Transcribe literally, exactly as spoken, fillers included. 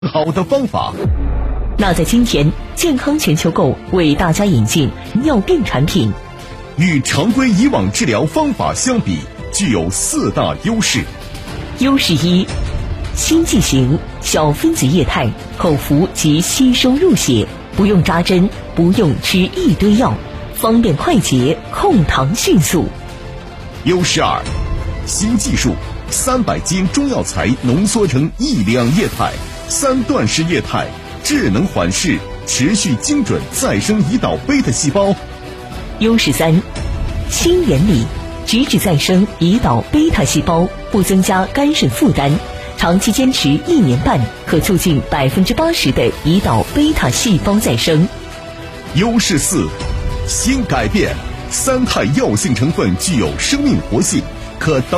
好的方法。 那在今天，健康全球购为大家引进尿病产品， 与常规以往治疗方法相比，具有四大优势。 优势一，新剂型小分子液态，口服及吸收入血，不用扎针，不用吃一堆药，方便快捷，控糖迅速。 优势二，新技术，三百斤中药材浓缩成一两液态，三段式液态，智能缓释，持续精准再生胰岛贝塔细胞。 优势三，新原理，直指再生胰岛贝塔细胞，不增加肝肾负担，长期坚持一年半，可促进百分之八十的胰岛贝塔细胞再生。 优势四，新改变，三肽药性成分具有生命活性，可当